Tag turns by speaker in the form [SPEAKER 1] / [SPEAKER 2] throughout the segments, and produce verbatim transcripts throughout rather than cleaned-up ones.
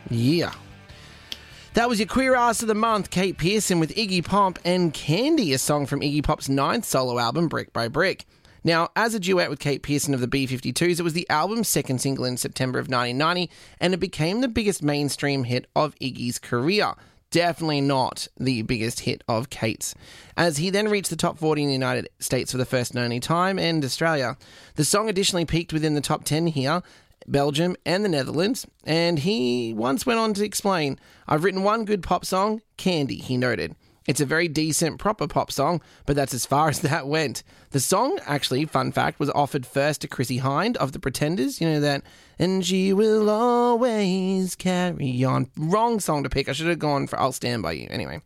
[SPEAKER 1] Yeah. That was your Queer Ass of the Month, Kate Pearson with Iggy Pop and Candy, a song from Iggy Pop's ninth solo album, Brick by Brick. Now, as a duet with Kate Pearson of the B fifty-twos, it was the album's second single in September of nineteen ninety, and it became the biggest mainstream hit of Iggy's career. Definitely not the biggest hit of Kate's, as he then reached the top forty in the United States for the first and only time, and Australia. The song additionally peaked within the top ten here, Belgium and the Netherlands, and he once went on to explain, "I've written one good pop song, Candy," he noted. "It's a very decent, proper pop song, but that's as far as that went." The song, actually, fun fact, was offered first to Chrissie Hynde of The Pretenders, you know that, "And she will always carry on." Wrong song to pick. I should have gone for I'll Stand By You. Anyway,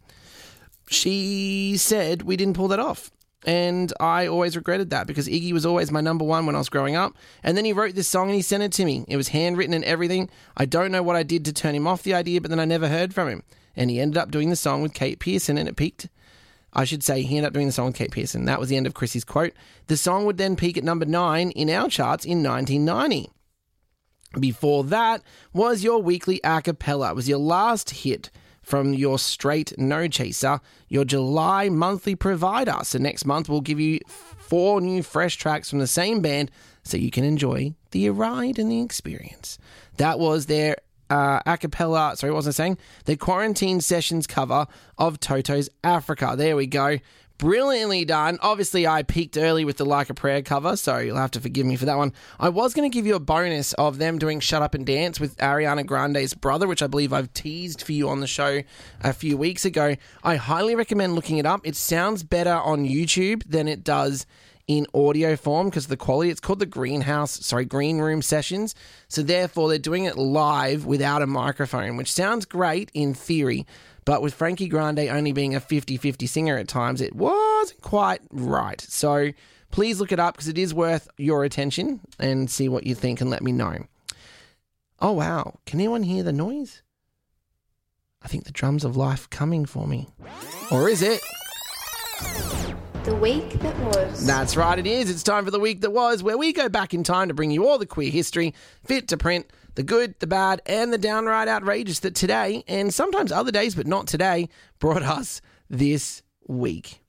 [SPEAKER 1] she said we didn't pull that off. And I always regretted that because Iggy was always my number one when I was growing up. And then he wrote this song and he sent it to me. It was handwritten and everything. I don't know what I did to turn him off the idea, but then I never heard from him. And he ended up doing the song with Kate Pearson, and it peaked. I should say he ended up doing the song with Kate Pearson. That was the end of Chrissy's quote. The song would then peak at number nine in our charts in nineteen ninety. Before that was your weekly a cappella. It was your last hit from your straight No Chaser, your July monthly provider. So next month we'll give you four new fresh tracks from the same band so you can enjoy the ride and the experience. That was their uh, a cappella, sorry, what was I saying? Their Quarantine Sessions cover of Toto's Africa. There we go. Brilliantly done. Obviously, I peaked early with the Like a Prayer cover, so you'll have to forgive me for that one. I was going to give you a bonus of them doing Shut Up and Dance with Ariana Grande's brother, which I believe I've teased for you on the show a few weeks ago. I highly recommend looking it up. It sounds better on YouTube than it does in audio form because of the quality. It's called the Greenhouse, sorry, Green Room Sessions. So therefore, they're doing it live without a microphone, which sounds great in theory. But with Frankie Grande only being a fifty-fifty singer at times, it wasn't quite right. So please look it up because it is worth your attention and see what you think and let me know. Oh, wow. Can anyone hear the noise? I think the drums of life coming for me. Or is it?
[SPEAKER 2] The week that was.
[SPEAKER 1] That's right, it is. It's time for the week that was, where we go back in time to bring you all the queer history fit to print, the good, the bad, and the downright outrageous that today, and sometimes other days, but not today, brought us this week.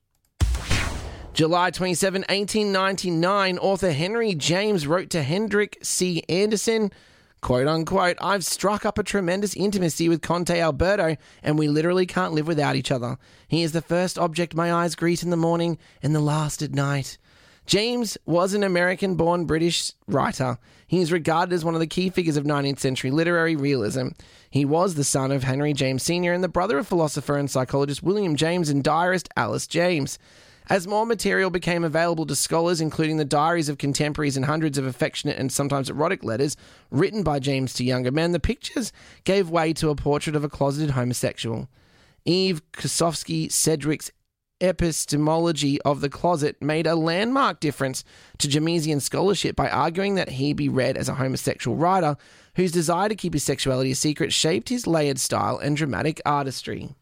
[SPEAKER 1] July twenty-seventh, eighteen ninety-nine, author Henry James wrote to Hendrik C. Anderson, quote unquote, "I've struck up a tremendous intimacy with Conte Alberto, and we literally can't live without each other. He is the first object my eyes greet in the morning and the last at night." James was an American-born British writer. He is regarded as one of the key figures of nineteenth century literary realism. He was the son of Henry James Senior and the brother of philosopher and psychologist William James and diarist Alice James. As more material became available to scholars, including the diaries of contemporaries and hundreds of affectionate and sometimes erotic letters written by James to younger men, the pictures gave way to a portrait of a closeted homosexual. Eve Kosofsky Sedgwick's Epistemology of the Closet made a landmark difference to Jamesian scholarship by arguing that he be read as a homosexual writer whose desire to keep his sexuality a secret shaped his layered style and dramatic artistry.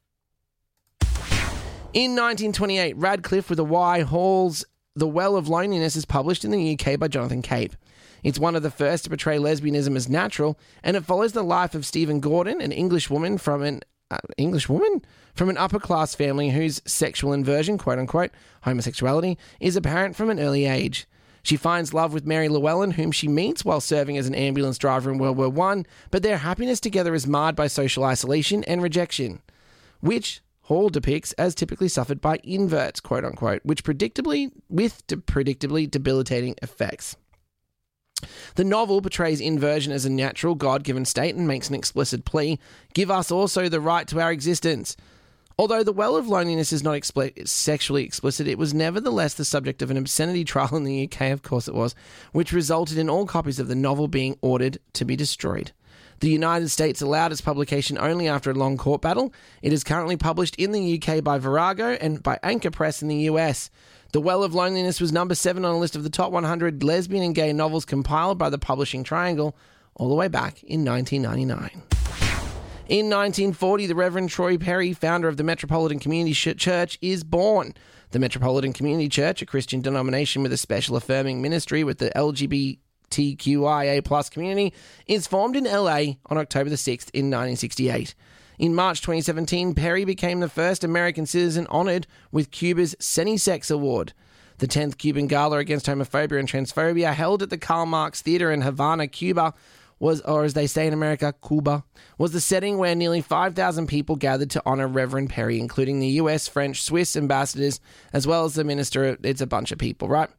[SPEAKER 1] In nineteen twenty-eight, Radcliffe with a Y Hall's The Well of Loneliness is published in the U K by Jonathan Cape. It's one of the first to portray lesbianism as natural, and it follows the life of Stephen Gordon, an English woman from an uh, English woman from an upper-class family whose sexual inversion, quote-unquote, homosexuality, is apparent from an early age. She finds love with Mary Llewellyn, whom she meets while serving as an ambulance driver in World War One, but their happiness together is marred by social isolation and rejection, which Hall depicts as typically suffered by inverts, quote-unquote, which predictably, with de- predictably debilitating effects. The novel portrays inversion as a natural, God-given state and makes an explicit plea, "Give us also the right to our existence." Although The Well of Loneliness is not expl- sexually explicit, it was nevertheless the subject of an obscenity trial in the U K, of course it was, which resulted in all copies of the novel being ordered to be destroyed. The United States allowed its publication only after a long court battle. It is currently published in the U K by Virago and by Anchor Press in the U S. The Well of Loneliness was number seven on a list of the top one hundred lesbian and gay novels compiled by the Publishing Triangle all the way back in nineteen ninety-nine. In nineteen forty, the Reverend Troy Perry, founder of the Metropolitan Community Church, is born. The Metropolitan Community Church, a Christian denomination with a special affirming ministry with the L G B T Q I A plus community is formed in L A on October the sixth in nineteen sixty-eight. In March twenty seventeen, Perry became the first American citizen honoured with Cuba's Cenisex Award. The tenth Cuban Gala against homophobia and transphobia, held at the Karl Marx Theatre in Havana, Cuba, was, or as they say in America, Cuba, was the setting where nearly five thousand people gathered to honour Reverend Perry, including the U S, French, Swiss ambassadors, as well as the minister. It's a bunch of people, right?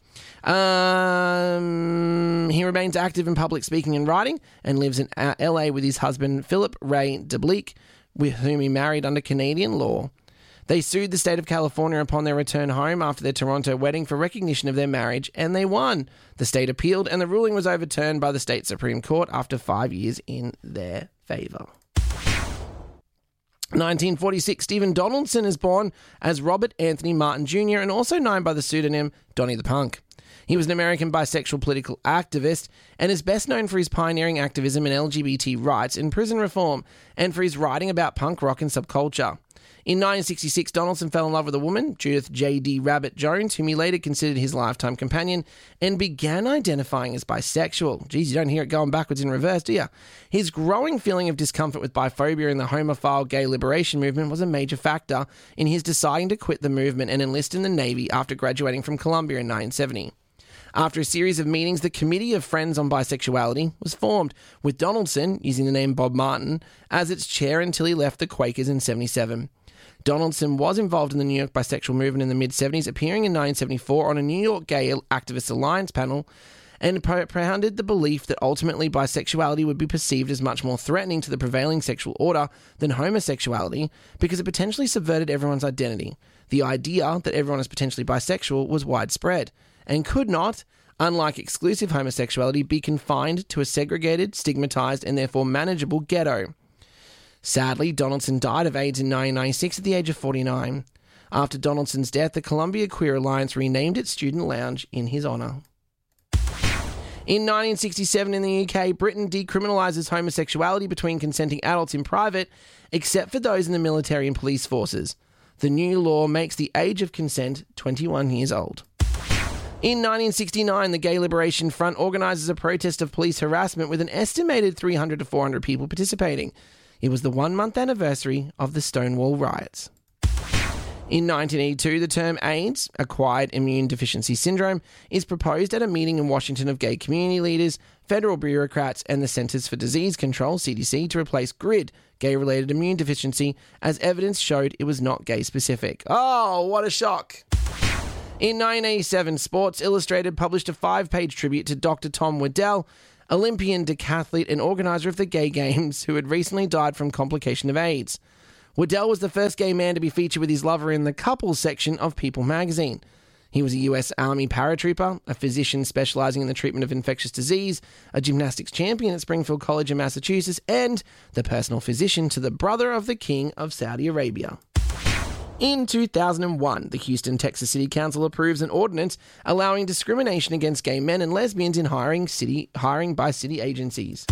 [SPEAKER 1] Um, he remains active in public speaking and writing and lives in L A with his husband, Philip Ray DeBleek, with whom he married under Canadian law. They sued the state of California upon their return home after their Toronto wedding for recognition of their marriage, and they won. The state appealed, and the ruling was overturned by the state Supreme Court after five years in their favour. nineteen forty-six, Stephen Donaldson is born as Robert Anthony Martin Junior and also known by the pseudonym Donnie the Punk. He was an American bisexual political activist and is best known for his pioneering activism in L G B T rights and prison reform, and for his writing about punk rock and subculture. In nineteen sixty-six, Donaldson fell in love with a woman, Judith J D Rabbit Jones, whom he later considered his lifetime companion, and began identifying as bisexual. Geez, you don't hear it going backwards in reverse, do you? His growing feeling of discomfort with biphobia and the homophile gay liberation movement was a major factor in his deciding to quit the movement and enlist in the Navy after graduating from Columbia in nineteen seventy. After a series of meetings, the Committee of Friends on Bisexuality was formed, with Donaldson, using the name Bob Martin, as its chair until he left the Quakers in seventy-seven. Donaldson was involved in the New York bisexual movement in the mid-seventies, appearing in nineteen seventy-four on a New York Gay Activists Alliance panel, and propounded the belief that ultimately bisexuality would be perceived as much more threatening to the prevailing sexual order than homosexuality because it potentially subverted everyone's identity. The idea that everyone is potentially bisexual was widespread and could not, unlike exclusive homosexuality, be confined to a segregated, stigmatized, and therefore manageable ghetto. Sadly, Donaldson died of AIDS in nineteen ninety-six at the age of forty-nine. After Donaldson's death, the Columbia Queer Alliance renamed its student lounge in his honour. In nineteen sixty-seven in the U K, Britain decriminalises homosexuality between consenting adults in private, except for those in the military and police forces. The new law makes the age of consent twenty-one years old. In nineteen sixty-nine, the Gay Liberation Front organises a protest of police harassment with an estimated three hundred to four hundred people participating. It was the one-month anniversary of the Stonewall riots. In nineteen eighty-two, the term AIDS, Acquired Immune Deficiency Syndrome, is proposed at a meeting in Washington of gay community leaders, federal bureaucrats, and the Centers for Disease Control, C D C, to replace GRID, Gay-Related Immune Deficiency, as evidence showed it was not gay-specific. Oh, what a shock! In nineteen eighty-seven, Sports Illustrated published a five-page tribute to Doctor Tom Waddell, Olympian, decathlete, and organiser of the Gay Games, who had recently died from complication of AIDS. Waddell was the first gay man to be featured with his lover in the couples section of People magazine. He was a U S Army paratrooper, a physician specialising in the treatment of infectious disease, a gymnastics champion at Springfield College in Massachusetts, and the personal physician to the brother of the King of Saudi Arabia. In two thousand one, the Houston, Texas City Council approves an ordinance allowing discrimination against gay men and lesbians in hiring city hiring by city agencies.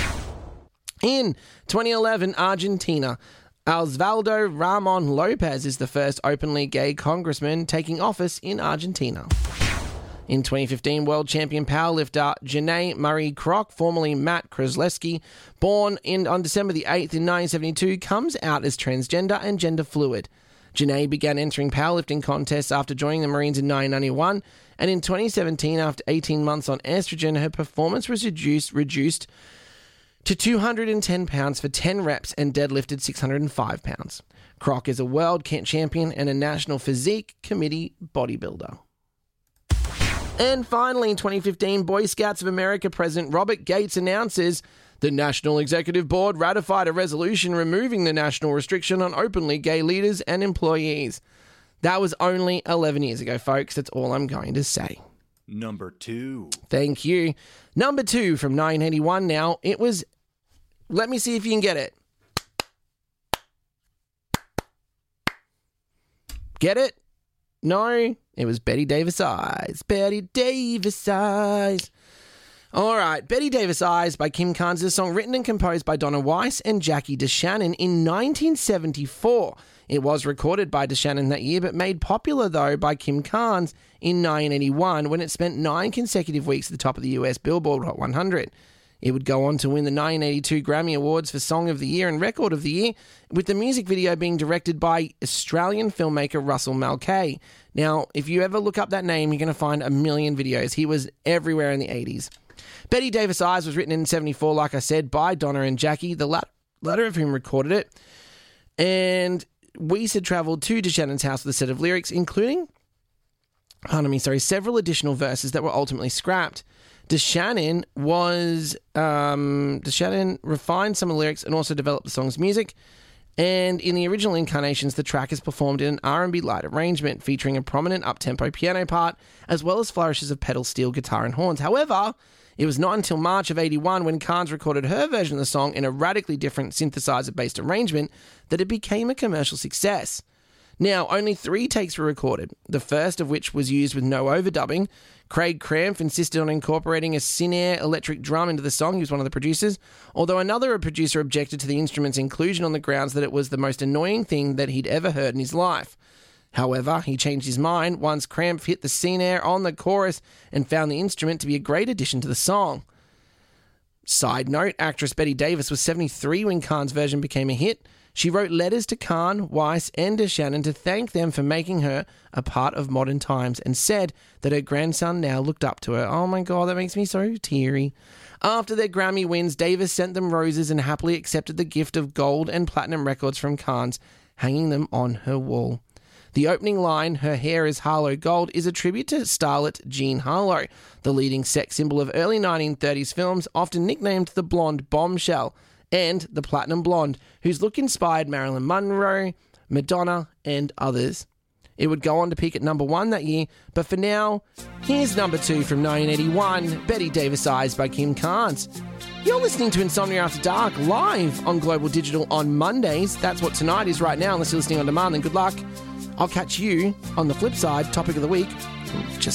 [SPEAKER 1] In twenty eleven, Argentina, Osvaldo Ramon Lopez is the first openly gay congressman taking office in Argentina. In twenty fifteen, world champion powerlifter Janae Marie Kroc, formerly Matt Krasleski, born in, on December the eighth in nineteen seventy-two, comes out as transgender and gender fluid. Janae began entering powerlifting contests after joining the Marines in nineteen ninety-one, and in twenty seventeen, after eighteen months on estrogen, her performance was reduced, reduced to two hundred ten pounds for ten reps and deadlifted six hundred five pounds. Kroc is a world champion and a National Physique Committee bodybuilder. And finally, in twenty fifteen, Boy Scouts of America President Robert Gates announces the National Executive Board ratified a resolution removing the national restriction on openly gay leaders and employees. That was only eleven years ago, folks. That's all I'm going to say.
[SPEAKER 3] Number two.
[SPEAKER 1] Thank you. Number two from nineteen eighty-one now. It was... Let me see if you can get it. Get it? No? It was Betty Davis Eyes. Betty Davis Eyes. All right, Betty Davis Eyes by Kim Carnes is a song written and composed by Donna Weiss and Jackie DeShannon in nineteen seventy-four. It was recorded by DeShannon that year, but made popular, though, by Kim Carnes in nineteen eighty-one when it spent nine consecutive weeks at the top of the U S Billboard Hot one hundred. It would go on to win the nineteen eighty-two Grammy Awards for Song of the Year and Record of the Year, with the music video being directed by Australian filmmaker Russell Mulcahy. Now, if you ever look up that name, you're going to find a million videos. He was everywhere in the eighties. Betty Davis Eyes was written in seventy-four, like I said, by Donna and Jackie, the latter of whom recorded it. And Weiss had travelled to DeShannon's house with a set of lyrics, including, pardon me, sorry, several additional verses that were ultimately scrapped. DeShannon was, um, DeShannon refined some of the lyrics and also developed the song's music. And in the original incarnations, the track is performed in an R and B light arrangement, featuring a prominent up-tempo piano part, as well as flourishes of pedal steel, guitar, and horns. However, it was not until March of eighty-one, when Carnes recorded her version of the song in a radically different synthesizer-based arrangement, that it became a commercial success. Now, only three takes were recorded, the first of which was used with no overdubbing. Craig Cramph insisted on incorporating a Sinair electric drum into the song. He was one of the producers, although another producer objected to the instrument's inclusion on the grounds that it was the most annoying thing that he'd ever heard in his life. However, he changed his mind once Cramph hit the Sinair on the chorus and found the instrument to be a great addition to the song. Side note, actress Betty Davis was seventy-three when Carnes' version became a hit. She wrote letters to Carnes, Weiss, and DeShannon to thank them for making her a part of modern times, and said that her grandson now looked up to her. Oh my God, that makes me so teary. After their Grammy wins, Davis sent them roses and happily accepted the gift of gold and platinum records from Carnes, hanging them on her wall. The opening line, "Her hair is Harlow gold," is a tribute to starlet Jean Harlow, the leading sex symbol of early nineteen thirties films, often nicknamed the blonde bombshell, and the platinum blonde, whose look inspired Marilyn Monroe, Madonna, and others. It would go on to peak at number one that year, but for now, here's number two from nineteen eighty-one, Betty Davis Eyes by Kim Carnes. You're listening to Insomnia After Dark live on Global Digital on Mondays. That's what tonight is right now, unless you're listening on demand, then good luck. I'll catch you on the flip side, topic of the week, just